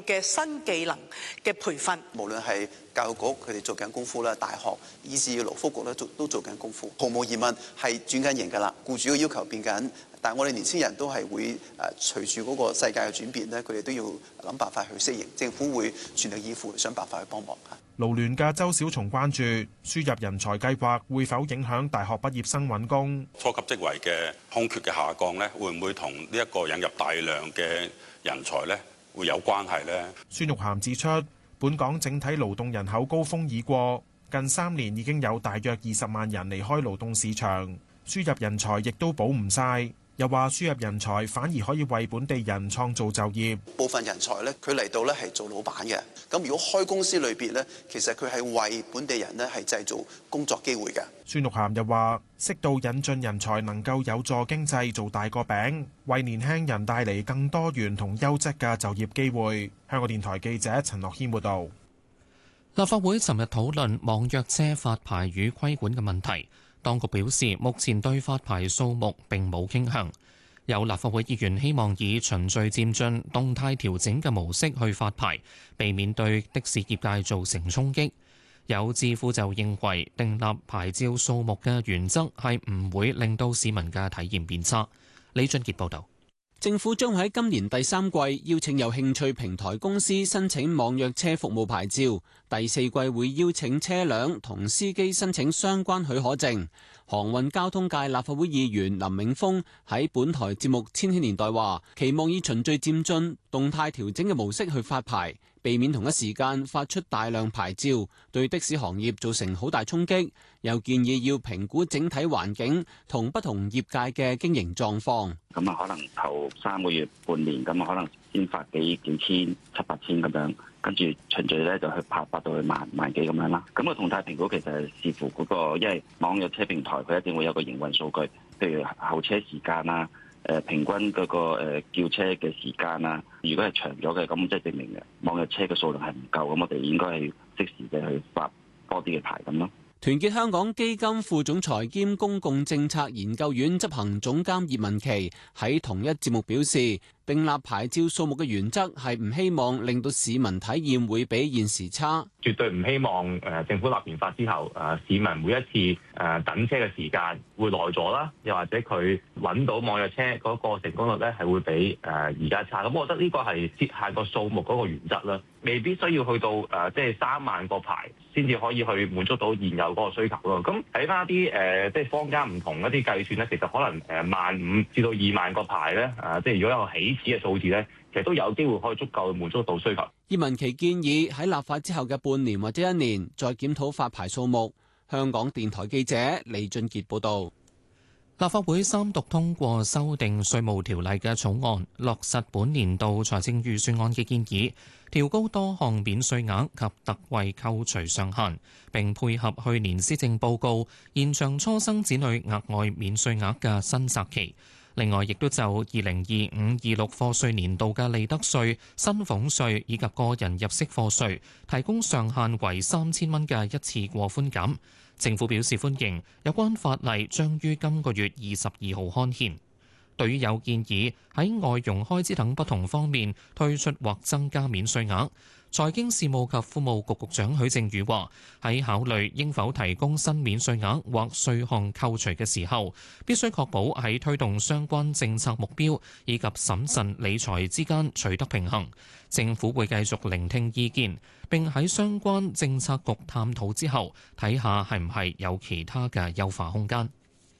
嘅新技能嘅培訓。 無論係教育局佢哋做緊功夫啦，大學以至勞福局咧都做緊功夫，毫無疑問係轉緊型㗎啦。僱主嘅要求變緊，但係我哋年輕人都係會隨住嗰個世界嘅轉變咧，佢哋都要諗辦法去適應。政府會全力以赴想辦法去幫忙。 勞聯嘅周小松關注輸入人才計劃會否影響大學畢業生揾工？ 初級職位嘅空缺嘅下降咧，會唔會同呢一個引入大量嘅人才咧會有關係呢？ 孫玉菡指出，本港整體勞動人口高峰已過，近3年已經有大約20萬人離開勞動市場，輸入人才亦都補唔晒。又話輸入人才反而可以為本地人創造就業。 部分人才咧，佢嚟到咧係做老闆嘅。咁如果開公司裏邊咧，其實佢係為本地人咧係製造工作機會嘅。 孫玉菡又話，適度引進人才能夠有助經濟做大個餅，為年輕人帶嚟更多元同優質嘅就業機會。香港電台記者陳樂軒報導。 立法會尋日討論網約車發牌與規管嘅問題。當局表示，目前對發牌數目並冇傾向。有立法會議員希望以循序漸進、動態調整嘅模式去發牌，避免對的士業界造成衝擊。有智庫就認為，訂立牌照數目嘅原則係唔會令到市民嘅體驗變差。李俊傑報導。 政府將喺今年第3季邀請有興趣平台公司申請網約車服務牌照，第4季會邀請車輛同司機申請相關許可證。航運交通界立法會議員林永峰喺本台節目《千禧年代》話，期望以循序漸進、動態調整嘅模式去發牌，避免同一時間發出大量牌照，對的士行業造成好大衝擊。又建議要評估整體環境同不同業界嘅經營狀況。 咁啊，可能頭3個月、半年咁啊，可能先發幾千、7、8千咁樣，跟住循序咧就去發到去萬幾咁樣啦。咁個動態評估其實係視乎嗰個，因為網約車平台佢一定會有個營運數據，譬如候車時間啊，平均嗰個叫車嘅時間啊。如果係長咗嘅，咁即係證明嘅網約車嘅數量係唔夠，咁我哋應該係即時嘅去發多啲嘅牌咁咯。 團結香港基金副總裁兼公共政策研究院執行總監葉文琪喺同一節目表示，訂立牌照數目嘅原則係唔希望令到市民體驗會比現時差， 絕對唔希望政府立完法之後市民每一次等車嘅時間會耐咗啦，又或者佢揾到網約車嗰個成功率咧係會比而家差。咁我覺得呢個係設限個數目嗰個原則啦，未必需要去到即係3萬個牌先至可以去滿足到現有嗰個需求咯。咁睇翻一啲即係坊間唔同一啲計算咧，其實可能15000至到2萬個牌咧，即係如果有個起始嘅數字咧，其實都有機會可以足夠滿足到需求。 葉文琪建議喺立法之後嘅半年或者1年再檢討發牌數目。香港電台記者李俊傑報導。 立法會3讀通過修訂稅務條例嘅草案，落實本年度財政預算案嘅建議，調高多項免稅額及特惠扣除上限，並配合去年施政報告延長初生子女額外免稅額嘅新擇期。另外，亦都就2025-26課稅年度嘅利得稅、薪俸稅以及個人入息課稅提供上限為3000蚊嘅一次過寬減。政府表示歡迎，有關法例將於今個月22號刊憲。對於有建議喺外傭開支等不同方面推出或增加免稅額，財經事務及庫務局局長許正宇話：喺考慮應否提供新免稅額或稅項扣除嘅時候，必須確保喺推動相關政策目標以及審慎理財之間取得平衡。政府會繼續聆聽意見，並喺相關政策局探討之後，睇下係唔係有其他嘅優化空間。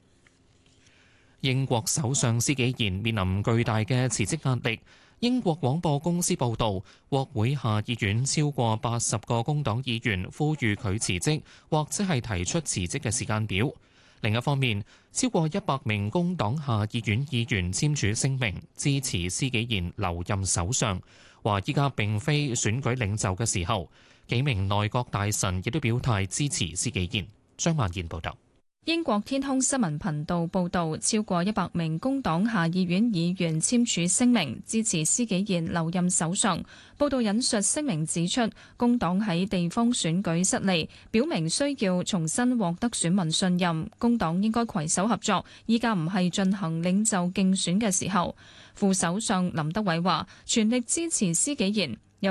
英國首相施紀賢面臨巨大嘅辭職壓力。英國廣播公司報導，國會下議院超過80個工黨議員呼籲佢辭職，或者係提出辭職嘅時間表。另一方面，超過100名工黨下議院議員簽署聲明，支持施紀賢留任首相，話依家並非選舉領袖嘅時候。幾名內閣大臣亦都表態支持施紀賢。張曼燕報導。 英國天空新聞頻道報導，超過100名工黨下議院議員簽署聲明，支持施紀賢留任首相。報導引述聲明指出，工黨喺地方選舉失利，表明需要重新獲得選民信任。工黨應該攜手合作，依家唔係進行領袖競選嘅時候。副首相林德偉話：全力支持施紀賢，